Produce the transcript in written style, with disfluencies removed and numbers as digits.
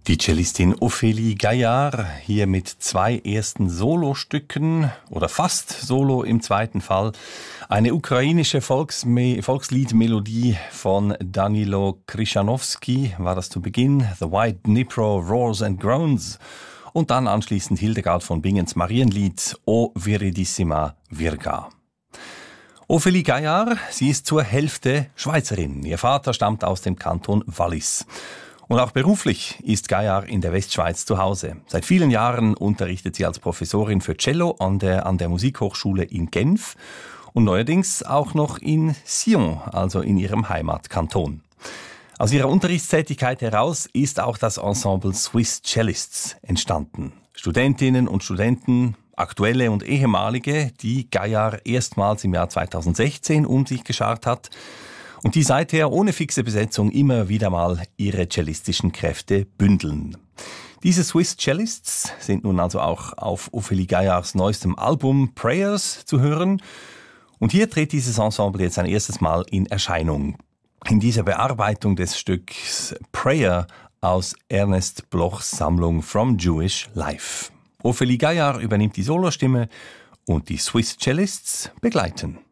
Die Cellistin Ophélie Gaillard hier mit 2 ersten Solostücken oder fast Solo im zweiten Fall. Eine ukrainische Volksliedmelodie von Danilo Krzyżanowski war das zu Beginn. The White Dnipro Roars and Groans. Und dann anschließend Hildegard von Bingens Marienlied O Viridissima Virga. Ophélie Gaillard, sie ist zur Hälfte Schweizerin. Ihr Vater stammt aus dem Kanton Wallis. Und auch beruflich ist Gaillard in der Westschweiz zu Hause. Seit vielen Jahren unterrichtet sie als Professorin für Cello an der Musikhochschule in Genf und neuerdings auch noch in Sion, also in ihrem Heimatkanton. Aus ihrer Unterrichtstätigkeit heraus ist auch das Ensemble Swiss Cellists entstanden. Studentinnen und Studenten, aktuelle und ehemalige, die Gaillard erstmals im Jahr 2016 um sich geschart hat und die seither ohne fixe Besetzung immer wieder mal ihre cellistischen Kräfte bündeln. Diese Swiss Cellists sind nun also auch auf Ophélie Gaillards neuestem Album Prayers zu hören. Und hier tritt dieses Ensemble jetzt ein erstes Mal in Erscheinung. In dieser Bearbeitung des Stücks Prayer aus Ernest Blochs Sammlung From Jewish Life. Ophélie Gaillard übernimmt die Solostimme und die Swiss Cellists begleiten.